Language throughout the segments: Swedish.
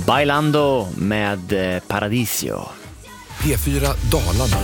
Bailando med Paradiso. P4 Dalarna.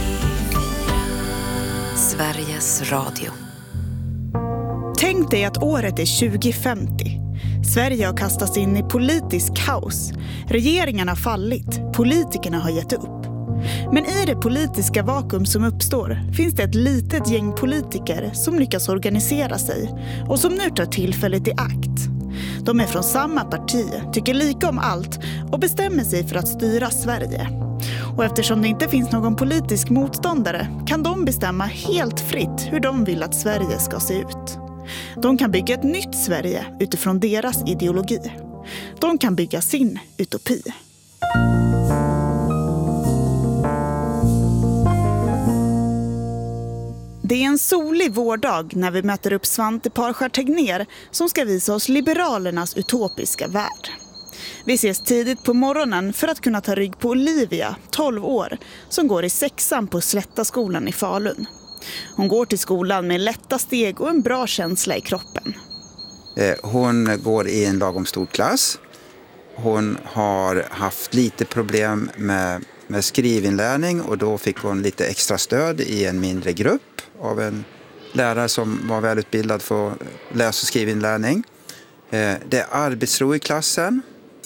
Sveriges Radio. Tänk dig att året är 2050. Sverige har kastats in i politisk kaos. Regeringen har fallit. Politikerna har gett upp. Men i det politiska vakuum som uppstår finns det ett litet gäng politiker som lyckas organisera sig och som nu tar tillfället i akt. De är från samma parti, tycker lika om allt och bestämmer sig för att styra Sverige. Och eftersom det inte finns någon politisk motståndare kan de bestämma helt fritt hur de vill att Sverige ska se ut. De kan bygga ett nytt Sverige utifrån deras ideologi. De kan bygga sin utopi. Det är en solig vårdag när vi möter upp Svante Parskär Tegnér som ska visa oss liberalernas utopiska värld. Vi ses tidigt på morgonen för att kunna ta rygg på Olivia, 12 år, som går i 6:an på Slättaskolan i Falun. Hon går till skolan med lätta steg och en bra känsla i kroppen. Hon går i en lagom stor klass. Hon har haft lite problem med skrivinlärning och då fick hon lite extra stöd i en mindre grupp av en lärare som var välutbildad för läs- och skrivinlärning. Det är arbetsro i klassen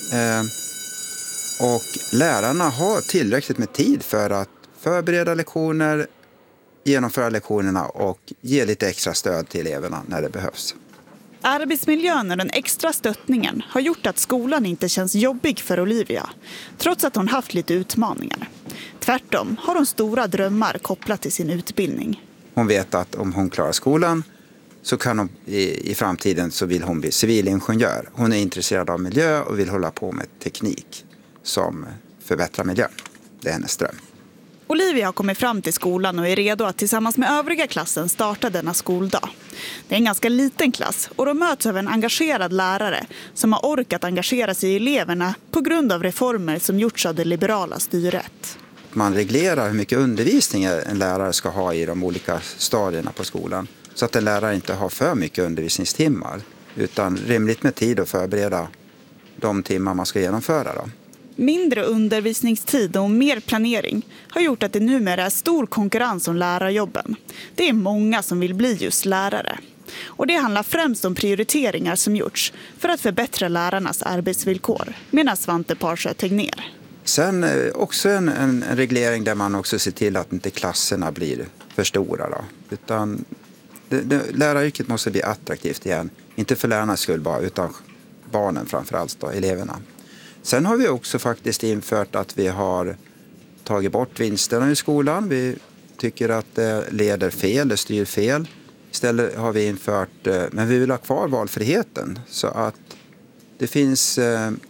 och lärarna har tillräckligt med tid för att förbereda lektioner, genomföra lektionerna och ge lite extra stöd till eleverna när det behövs. Arbetsmiljön och den extra stöttningen har gjort att skolan inte känns jobbig för Olivia, trots att hon haft lite utmaningar. Tvärtom har hon stora drömmar kopplat till sin utbildning. Hon vet att om hon klarar skolan så kan hon i framtiden så vill hon bli civilingenjör. Hon är intresserad av miljö och vill hålla på med teknik som förbättrar miljön. Det är hennes dröm. Olivia har kommit fram till skolan och är redo att tillsammans med övriga klassen starta denna skoldag. Det är en ganska liten klass och de möts av en engagerad lärare som har orkat engagera sig i eleverna på grund av reformer som gjorts av det liberala styret. Man reglerar hur mycket undervisning en lärare ska ha i de olika stadierna på skolan så att en lärare inte har för mycket undervisningstimmar utan rimligt med tid att förbereda de timmar man ska genomföra då. Mindre undervisningstid och mer planering har gjort att det numera är stor konkurrens om lärarjobben. Det är många som vill bli just lärare. Och det handlar främst om prioriteringar som gjorts för att förbättra lärarnas arbetsvillkor, menar Svante Parskär Tegnér. Sen också en reglering där man också ser till att inte klasserna blir för stora då. Utan läraryrket måste bli attraktivt igen. Inte för lärarnas skull bara utan barnen framförallt då, eleverna. Sen har vi också faktiskt infört att vi har tagit bort vinsterna i skolan. Vi tycker att det leder fel, det styr fel. Istället har vi infört, men vi vill ha kvar valfriheten. Så att det finns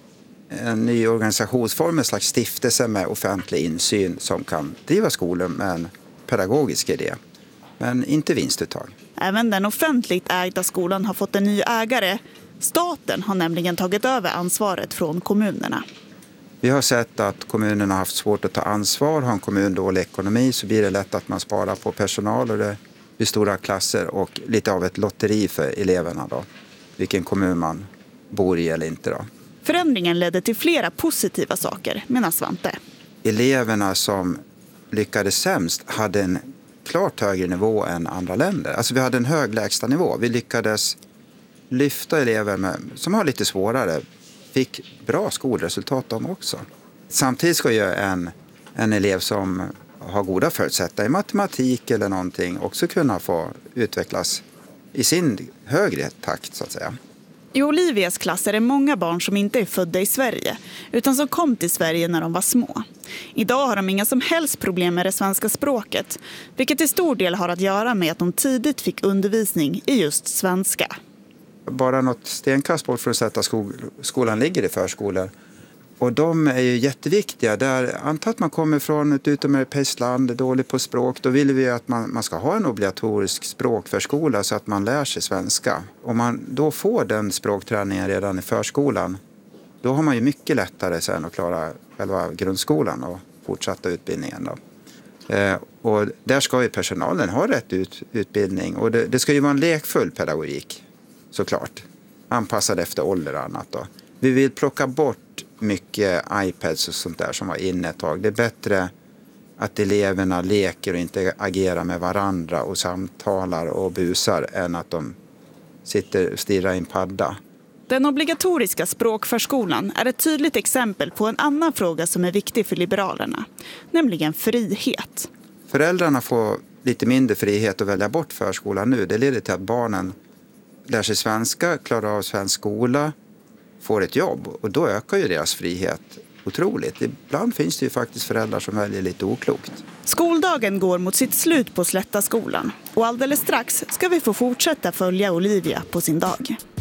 en ny organisationsform, en slags stiftelse med offentlig insyn som kan driva skolor med en pedagogisk idé. Men inte vinstuttag. Även den offentligt ägda skolan har fått en ny ägare. Staten har nämligen tagit över ansvaret från kommunerna. Vi har sett att kommunerna har haft svårt att ta ansvar. Har en kommun dålig ekonomi så blir det lätt att man sparar på personal och det blir stora klasser och lite av ett lotteri för eleverna då. Vilken kommun man bor i eller inte då. Förändringen ledde till flera positiva saker, menar Svante. Eleverna som lyckades sämst hade en klart högre nivå än andra länder. Alltså vi hade en hög lägsta nivå. Vi lyckades lyfta elever som har lite svårare, fick bra skolresultat de också. Samtidigt ska ju en elev som har goda förutsättningar i matematik eller någonting också kunna få utvecklas i sin högre takt så att säga. I Olivias klass är det många barn som inte är födda i Sverige utan som kom till Sverige när de var små. Idag har de inga som helst problem med det svenska språket, vilket i stor del har att göra med att de tidigt fick undervisning i just svenska. Bara något stenkast bort för att sätta skolan ligger i förskolor. Och de är ju jätteviktiga. Där, antar att man kommer från ett utomeuropeiskt land, är dålig på språk. Då vill vi att man ska ha en obligatorisk språkförskola så att man lär sig svenska. Om man då får den språkträningen redan i förskolan, då har man ju mycket lättare sen att klara själva grundskolan och fortsatta utbildningen då. Och där ska ju personalen ha rätt utbildning. Och det ska ju vara en lekfull pedagogik, såklart. Anpassad efter ålder och annat då. Vi vill plocka bort mycket iPads och sånt där som var inne ett tag. Det är bättre att eleverna leker och inte agerar med varandra och samtalar och busar än att de sitter och stirrar i en padda. Den obligatoriska språkförskolan är ett tydligt exempel på en annan fråga som är viktig för Liberalerna, nämligen frihet. Föräldrarna får lite mindre frihet att välja bort förskolan nu. Det leder till att barnen lär sig svenska, klarar av svensk skola, får ett jobb och då ökar ju deras frihet otroligt. Ibland finns det ju faktiskt föräldrar som väljer lite oklokt. Skoldagen går mot sitt slut på Slättaskolan och alldeles strax ska vi få fortsätta följa Olivia på sin dag.